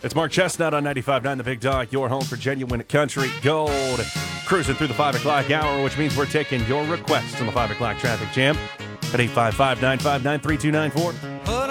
It's Mark Chestnut on 95.9 The Big Dog, your home for genuine country gold. Cruising through the 5 o'clock hour, which means we're taking your requests on the 5 o'clock traffic jam at 855-959-3294.